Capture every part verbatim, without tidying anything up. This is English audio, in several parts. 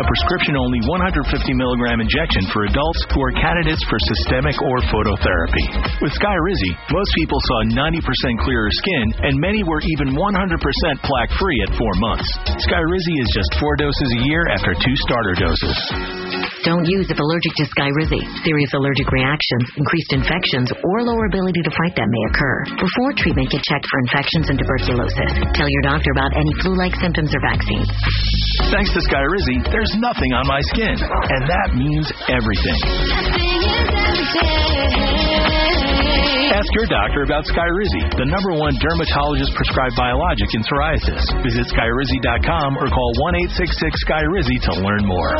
a prescription-only one hundred fifty milligram injection for adults who are candidates for systemic or phototherapy. With Skyrizi, most people saw ninety percent clearer skin, and many were even one hundred percent plaque-free at four months. Skyrizi is just four doses a year after two starter doses. Don't use if allergic to Skyrizi. Serious allergic reactions, increased infections, or lower ability to fight them may occur. Before treatment, get checked for infections and tuberculosis. Tell your doctor about any flu-like symptoms or vaccines. Thanks to Skyrizi, there's nothing on my skin, and that means everything. Ask your doctor about Skyrizi, the number one dermatologist-prescribed biologic in psoriasis. Visit Skyrizi dot com or call one eight six six Skyrizi to learn more.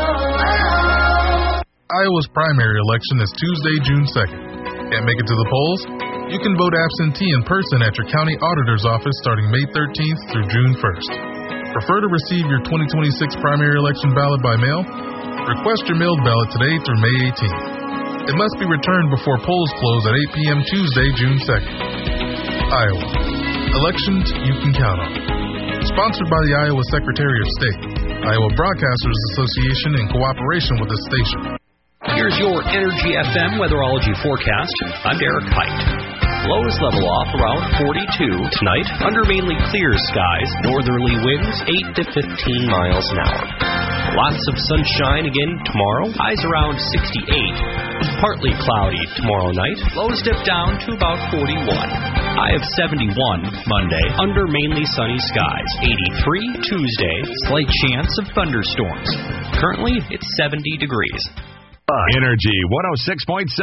Iowa's primary election is Tuesday, June second. Can't make it to the polls? You can vote absentee in person at your county auditor's office starting May thirteenth through June first. Prefer to receive your twenty twenty-six primary election ballot by mail? Request your mailed ballot today through May eighteenth. It must be returned before polls close at eight p.m. Tuesday, June second. Iowa. Elections you can count on. Sponsored by the Iowa Secretary of State, Iowa Broadcasters Association in cooperation with the station. Here's your Energy F M weatherology forecast. I'm Derek Height. Lows level off around forty-two tonight. Under mainly clear skies. Northerly winds eight to fifteen miles an hour. Lots of sunshine again tomorrow. Highs around sixty-eight. Partly cloudy tomorrow night. Lows dip down to about forty-one. High of seventy-one Monday. Under mainly sunny skies. eighty-three Tuesday. Slight chance of thunderstorms. Currently, it's seventy degrees. Energy one oh six point seven.